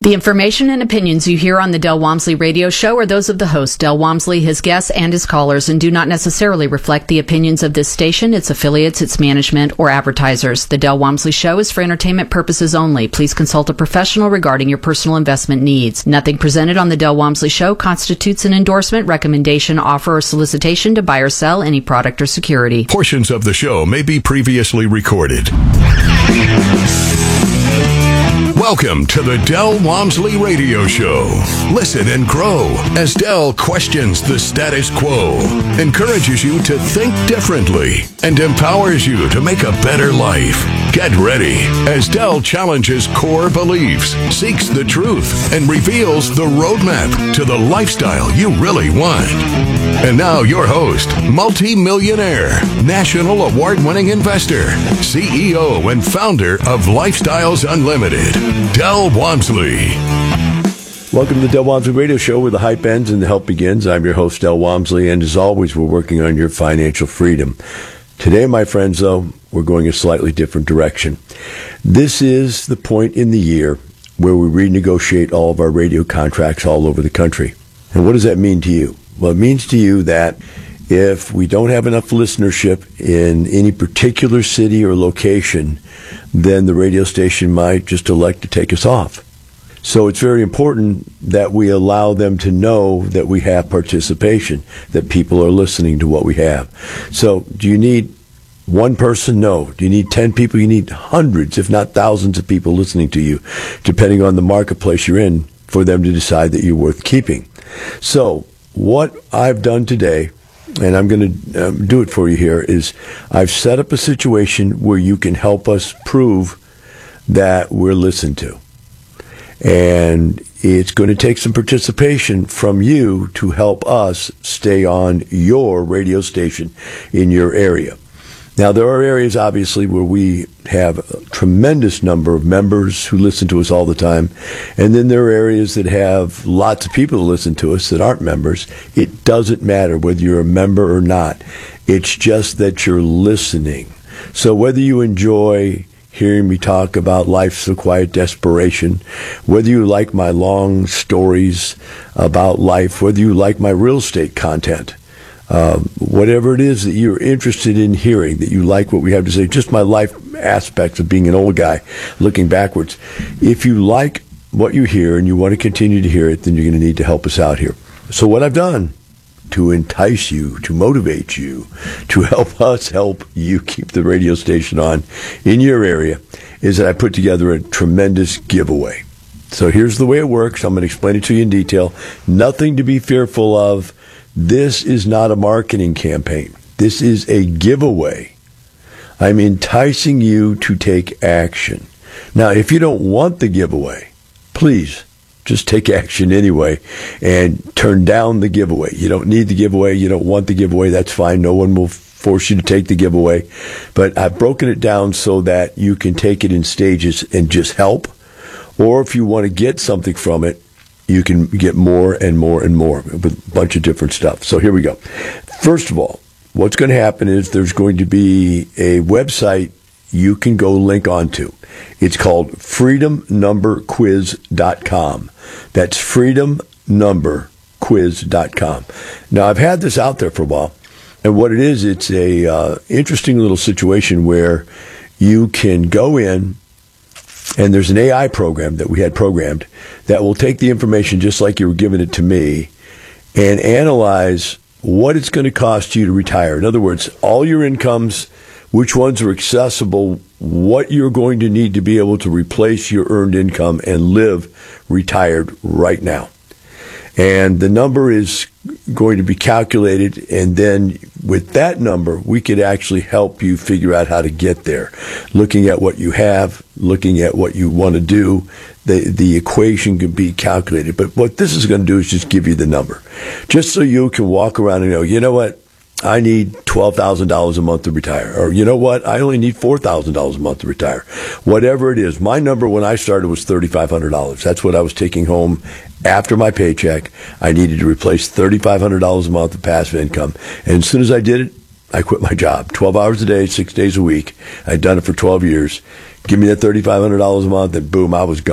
The information and opinions you hear on the Del Walmsley radio show are those of the host, Del Walmsley, his guests, and his callers, and do not necessarily reflect the opinions of this station, its affiliates, its management, or advertisers. The Del Walmsley show is for entertainment purposes only. Please consult a professional regarding your personal investment needs. Nothing presented on the Del Walmsley show constitutes an endorsement, recommendation, offer, or solicitation to buy or sell any product or security. Portions of the show may be previously recorded. Welcome to the Del Walmsley Radio Show. Listen and grow as Del questions the status quo, encourages you to think differently, and empowers you to make a better life. Get ready as Del challenges core beliefs, seeks the truth, and reveals the roadmap to the lifestyle you really want. And now your host, multi-millionaire, national award-winning investor, CEO and founder of Lifestyles Unlimited, Del Walmsley. Welcome to the Del Walmsley Radio Show, where the hype ends and the help begins. I'm your host, Del Walmsley, and as always, we're working on your financial freedom. Today, my friends, though, we're going a slightly different direction. This is the point in the year where we renegotiate all of our radio contracts all over the country. And what does that mean to you? Well, it means to you that if we don't have enough listenership in any particular city or location, then the radio station might just elect to take us off. So it's very important that we allow them to know that we have participation, that people are listening to what we have. So do you need one person? No. Do you need 10 people? You need hundreds, if not thousands of people listening to you, depending on the marketplace you're in, for them to decide that you're worth keeping. So what I've done today, and I'm going to do it for you here, is I've set up a situation where you can help us prove that we're listened to. And it's going to take some participation from you to help us stay on your radio station in your area. Now, there are areas, obviously, where we have a tremendous number of members who listen to us all the time. And then there are areas that have lots of people who listen to us that aren't members. It doesn't matter whether you're a member or not. It's just that you're listening. So whether you enjoy hearing me talk about life's a quiet desperation, whether you like my long stories about life, whether you like my real estate content, whatever it is that you're interested in hearing, that you like what we have to say, just my life aspects of being an old guy looking backwards. If you like what you hear and you want to continue to hear it, then you're going to need to help us out here. So what I've done to entice you, to motivate you, to help us help you keep the radio station on in your area, is that I put together a tremendous giveaway. So here's the way it works. I'm going to explain it to you in detail. Nothing to be fearful of. This is not a marketing campaign. This is a giveaway. I'm enticing you to take action. Now, if you don't want the giveaway, please just take action anyway and turn down the giveaway. You don't need the giveaway. You don't want the giveaway. That's fine. No one will force you to take the giveaway. But I've broken it down so that you can take it in stages and just help. Or if you want to get something from it, you can get more and more and more with a bunch of different stuff. So here we go. First of all, what's going to happen is there's going to be a website you can go link onto. It's called freedomnumberquiz.com. That's freedomnumberquiz.com. Now, I've had this out there for a while, and what it is, it's a interesting little situation where you can go in, and there's an AI program that we had programmed that will take the information just like you were giving it to me and analyze what it's going to cost you to retire. In other words, all your incomes, which ones are accessible, what you're going to need to be able to replace your earned income and live retired right now. And the number is going to be calculated, and then with that number, we could actually help you figure out how to get there. Looking at what you have, looking at what you want to do, the equation can be calculated. But what this is going to do is just give you the number. Just so you can walk around and know, you know what? I need $12,000 a month to retire. Or, you know what? I only need $4,000 a month to retire. Whatever it is. My number when I started was $3,500. That's what I was taking home after my paycheck. I needed to replace $3,500 a month of passive income. And as soon as I did it, I quit my job. 12 hours a day, 6 days a week. I'd done it for 12 years. Give me that $3,500 a month, and boom, I was gone.